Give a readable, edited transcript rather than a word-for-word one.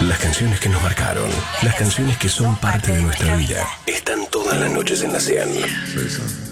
Las canciones que nos marcaron, las canciones que son parte de nuestra vida, están todas las noches en la 100.